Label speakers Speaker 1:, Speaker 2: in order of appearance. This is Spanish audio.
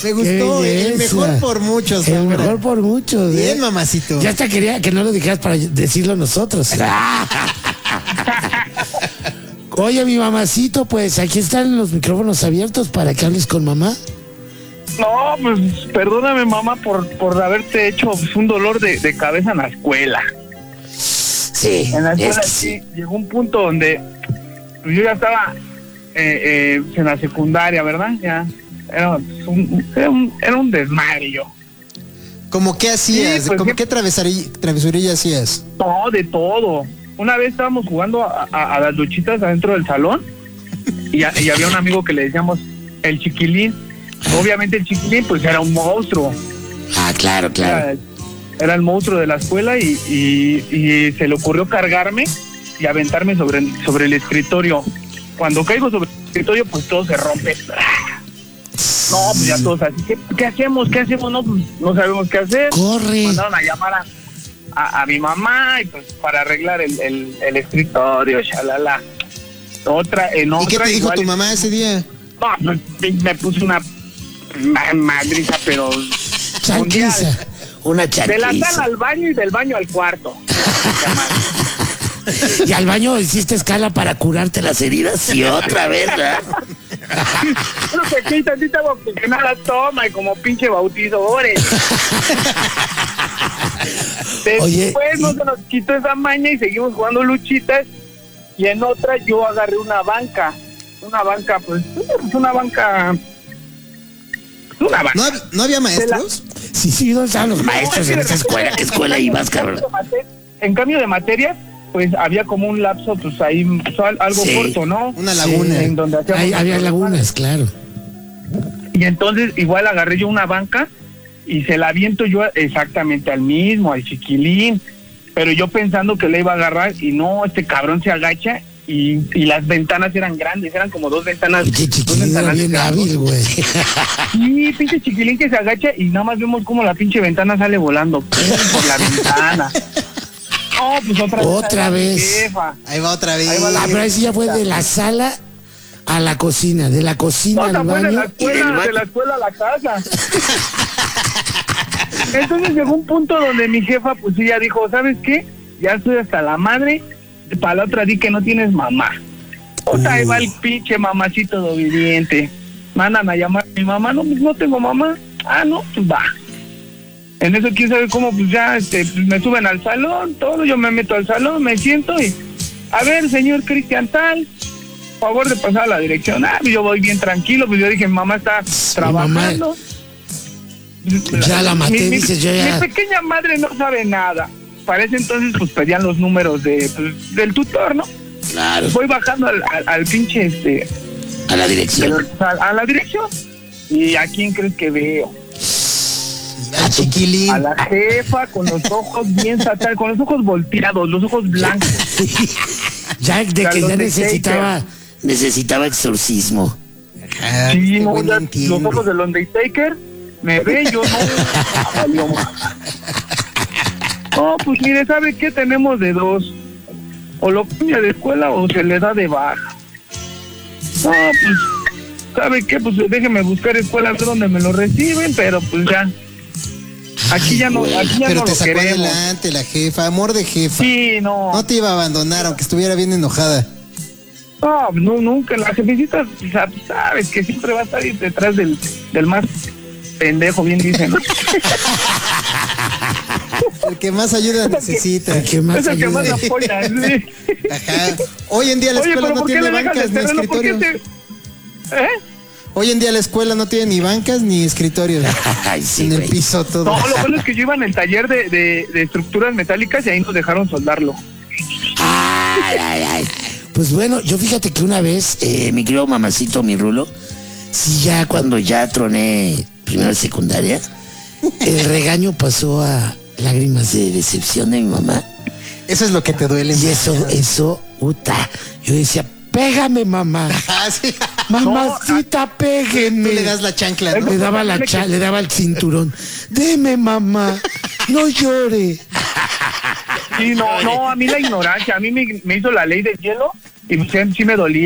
Speaker 1: Me gustó, el mejor por muchos.
Speaker 2: El mejor por muchos.
Speaker 1: Bien, mamacito.
Speaker 2: Ya hasta quería que no lo dijeras para decirlo nosotros. Oye, mi mamacito, pues aquí están los micrófonos abiertos para que hables con mamá.
Speaker 3: No, pues perdóname, mamá, por haberte hecho un dolor de cabeza en la escuela.
Speaker 2: Sí.
Speaker 3: En la escuela sí llegó un punto donde yo ya estaba en la secundaria, ¿verdad? Ya era un desmadre yo.
Speaker 1: ¿Cómo qué hacías?
Speaker 3: Sí, pues,
Speaker 1: ¿Cómo qué travesurilla hacías?
Speaker 3: No, de todo. Una vez estábamos jugando a las luchitas adentro del salón y había un amigo que le decíamos el Chiquilín. Obviamente el Chiquilín pues era un monstruo.
Speaker 2: Ah, claro.
Speaker 3: Era el monstruo de la escuela y se le ocurrió cargarme y aventarme sobre el escritorio. Cuando caigo sobre el escritorio pues todo se rompe. No, pues ya todos así, ¿qué hacemos? No, pues no sabemos qué hacer.
Speaker 2: Corre.
Speaker 3: Mandaron a llamar a mi mamá y pues para arreglar el escritorio, shalala.
Speaker 1: ¿Y qué te dijo tu mamá ese día?
Speaker 3: No, me puse una madriza, pero
Speaker 2: Chanquiza. Una chanquiza.
Speaker 3: de la sala al baño y del baño al cuarto.
Speaker 2: ¿Y al baño hiciste escala para curarte las heridas? Sí, otra vez, ¿verdad?
Speaker 3: Bueno, que aquí tantita nada toma y como pinche bautizadores. Después no se nos quitó esa maña y seguimos jugando luchitas. Y en otra yo agarré una banca, pues una banca.
Speaker 1: ¿No había maestros?
Speaker 2: Sí, ¿dónde estaban los maestros en esa escuela? ¿Qué escuela ibas, cabrón?
Speaker 3: En cambio de materias, pues había como un lapso, pues ahí, pues, algo corto, ¿no?
Speaker 1: Una laguna.
Speaker 3: En donde
Speaker 2: había lagunas, claro.
Speaker 3: Y entonces igual agarré yo una banca y se la aviento yo exactamente al Chiquilín, pero yo pensando que le iba a agarrar y no, este cabrón se agacha y las ventanas eran grandes, eran como dos ventanas.
Speaker 2: Pinche Chiquilín era bien hábil, güey.
Speaker 3: Sí, pinche Chiquilín que se agacha y nada más vemos como la pinche ventana sale volando por la ventana. No, pues otra vez.
Speaker 1: Jefa. Ahí va otra vez.
Speaker 2: Pero ahí sí ya fue de la sala a la cocina, de la cocina al baño.
Speaker 3: De la escuela a la casa. Entonces llegó un punto donde mi jefa, pues ella dijo, ¿sabes qué? Ya estoy hasta la madre, para la otra di que no tienes mamá. Ahí va el pinche mamacito de obediente. Mandan a llamar a mi mamá, no, pues no tengo mamá. Ah, no, pues va. En eso quién sabe cómo, pues ya me suben al salón, todo, yo me meto al salón, me siento y, a ver, señor Cristian tal, favor de pasar a la dirección. Yo voy bien tranquilo, pues yo dije, mi mamá está trabajando.
Speaker 2: Ya la maté, dices, yo ya.
Speaker 3: Mi pequeña madre no sabe nada. Para ese entonces, pues pedían los números del tutor, ¿no?
Speaker 2: Claro.
Speaker 3: Voy bajando al pinche,
Speaker 2: a la dirección.
Speaker 3: A la dirección. ¿Y a quién crees que veo?
Speaker 1: Al Chiquilín.
Speaker 3: A la jefa con los ojos bien saturados, con los ojos volteados, los ojos blancos.
Speaker 2: Ya de que ya necesitaba exorcismo.
Speaker 3: Sí, no, los ojos del Undertaker me ve, yo no. No, pues mire, ¿sabe qué? Tenemos de dos. O lo cambia de escuela o se le da de baja. No, pues, ¿sabe qué? Pues déjeme buscar escuela a ver dónde me lo reciben, pero pues ya. Aquí ya no,
Speaker 1: pero
Speaker 3: no
Speaker 1: te
Speaker 3: lo
Speaker 1: sacó
Speaker 3: queremos.
Speaker 1: adelante la jefa, amor de jefa.
Speaker 3: Sí, no.
Speaker 1: No te iba a abandonar, aunque estuviera bien enojada.
Speaker 3: No, nunca. La jefecita, sabes que siempre va a estar ahí detrás del más pendejo, bien dicen.
Speaker 1: El que más ayuda necesita.
Speaker 2: El que más
Speaker 3: es el que
Speaker 2: ayuda.
Speaker 3: más apoya. ¿Sí?
Speaker 1: Ajá. Hoy en día la escuela no tiene bancas ni escritorios. Hoy en día la escuela no tiene ni bancas ni escritorios.
Speaker 2: Ay, sí,
Speaker 1: en el
Speaker 2: güey.
Speaker 1: piso todo.
Speaker 3: No, lo bueno es que yo iba en el taller de estructuras metálicas y ahí nos dejaron soldarlo.
Speaker 2: Ay. Pues bueno, yo fíjate que una vez, mi querido mamacito, mi rulo, sí, ya cuando ya troné primero de secundaria, el regaño pasó a lágrimas de decepción de mi mamá.
Speaker 1: Eso es lo que te duele.
Speaker 2: Y eso, puta. Yo decía, pégame, mamá.
Speaker 1: Ah, sí.
Speaker 2: Mamacita, pégueme.
Speaker 1: Tú le das la chancla, ¿no?
Speaker 2: Le daba el cinturón. Deme, mamá. No llore.
Speaker 3: Sí, no, a mí la ignorancia, a mí me hizo la ley del hielo y sí me dolía.